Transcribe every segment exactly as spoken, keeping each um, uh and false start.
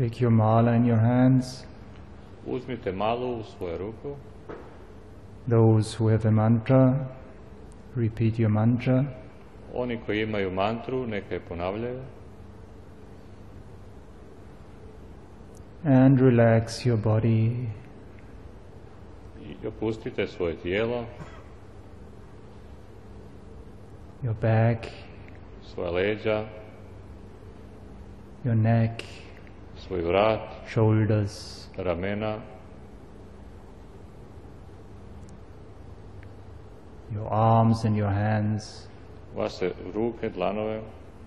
Take your mala in your hands. Uzmite malu u svoju ruku. Those who have a mantra, repeat your mantra. Oni koji imaju mantru, neka je ponavljaju. And relax your body. I opustite svoje tijelo, Your back, svoja leđa, your neck, svoj vrat, shoulders, ramena, your arms and your hands, vaše ruke, dlanove,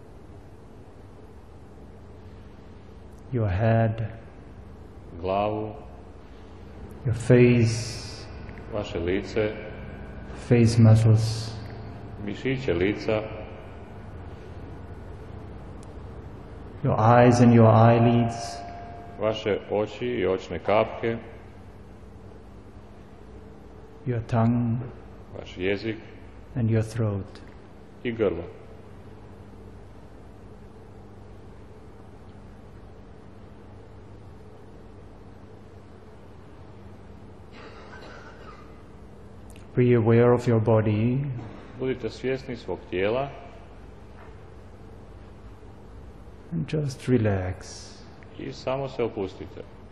your head, glavu, your face, vaše lice, face muscles, mišiće lica, your eyes and your eyelids, vaše oči i očne kapke, your tongue vaš jezik and your throat. i grlo. Be aware of your body Budite svjesni svog tijela and just relax. i samo se opustite.